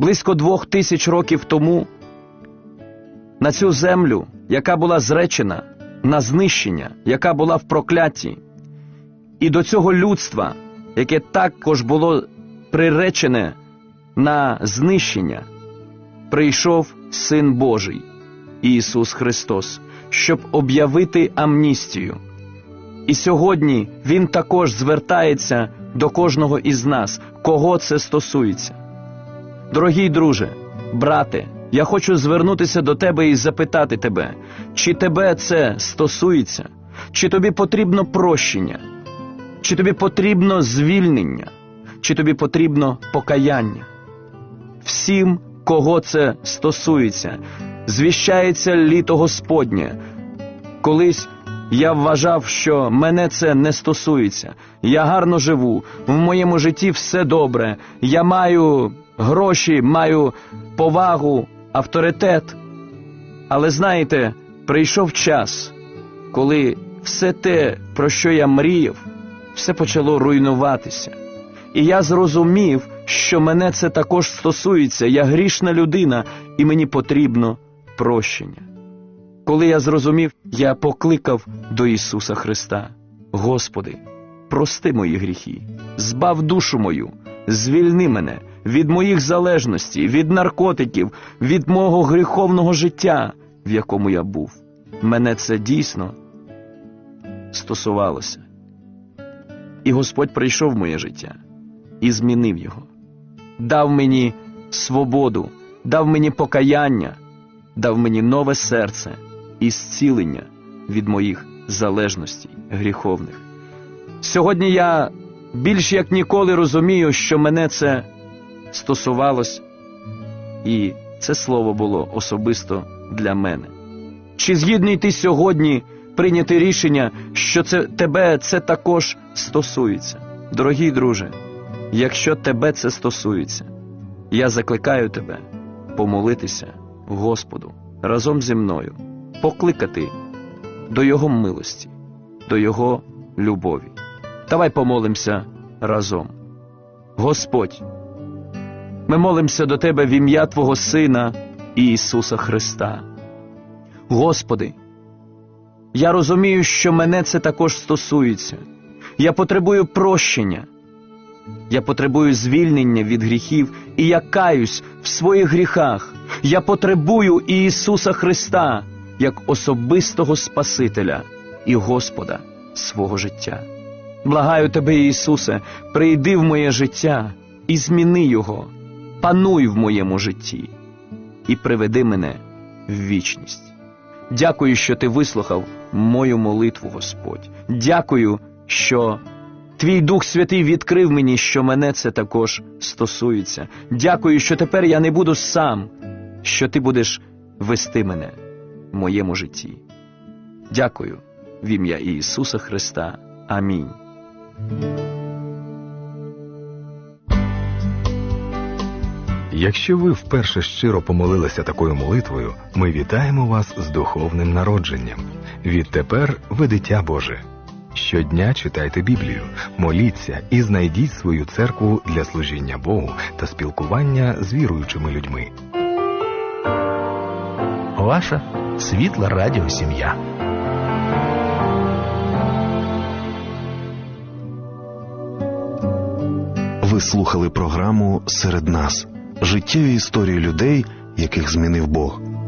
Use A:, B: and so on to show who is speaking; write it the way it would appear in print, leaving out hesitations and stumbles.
A: близько 2000 років тому на цю землю, яка була зречена на знищення, яка була в проклятті, і до цього людства, яке також було приречене на знищення, прийшов Син Божий, Ісус Христос, щоб об'явити амністію. І сьогодні Він також звертається до кожного із нас, кого це стосується. Дорогий друже, брате, я хочу звернутися до тебе і запитати тебе, чи тебе це стосується, чи тобі потрібно прощення, чи тобі потрібно звільнення, чи тобі потрібно покаяння. Всім, кого це стосується, звіщається літо Господнє. Колись я вважав, що мене це не стосується. Я гарно живу, в моєму житті все добре, я маю гроші, маю повагу, авторитет. Але знаєте, прийшов час, коли все те, про що я мріяв, все почало руйнуватися. І я зрозумів, що мене це також стосується. Я грішна людина, і мені потрібно прощення. Коли я зрозумів, я покликав до Ісуса Христа: Господи, прости мої гріхи, збав душу мою, звільни мене від моїх залежностей, від наркотиків, від мого гріховного життя, в якому я був. Мене це дійсно стосувалося. І Господь прийшов в моє життя і змінив його. Дав мені свободу, дав мені покаяння, дав мені нове серце і зцілення від моїх залежностей гріховних. Сьогодні я більш як ніколи розумію, що мене це стосувалось, і це слово було особисто для мене. Чи згідний ти сьогодні прийняти рішення, що тебе це також стосується? Дорогий друже, якщо тебе це стосується, я закликаю тебе помолитися Господу разом зі мною, покликати до Його милості, до Його любові. Давай помолимося разом. Господь, ми молимося до Тебе в ім'я Твого Сина Ісуса Христа. Господи, я розумію, що мене це також стосується. Я потребую прощення. Я потребую звільнення від гріхів, і я каюсь в своїх гріхах. Я потребую Ісуса Христа як особистого Спасителя і Господа свого життя. Благаю Тебе, Ісусе, прийди в моє життя і зміни його, пануй в моєму житті і приведи мене в вічність. Дякую, що Ти вислухав мою молитву, Господь. Дякую, що Твій Дух Святий відкрив мені, що мене це також стосується. Дякую, що тепер я не буду сам, що Ти будеш вести мене в моєму житті. Дякую в ім'я Ісуса Христа. Амінь.
B: Якщо ви вперше щиро помолилися такою молитвою, ми вітаємо вас з духовним народженням. Відтепер ви дитя Боже. Щодня читайте Біблію, моліться і знайдіть свою церкву для служіння Богу та спілкування з віруючими людьми.
C: Ваша світла радіосім'я.
D: Ви слухали програму «Серед нас» – життєві історії людей, яких змінив Бог.